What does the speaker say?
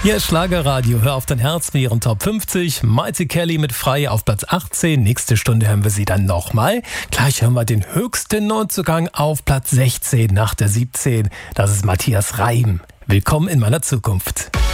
Hier ist Schlagerradio. Hör auf dein Herz mit ihren Top 50. Mighty Kelly mit Frei auf Platz 18. Nächste Stunde hören wir sie dann nochmal. Gleich hören wir den höchsten Neuzugang auf Platz 16 nach der 17. Das ist Matthias Reim. Willkommen in meiner Zukunft.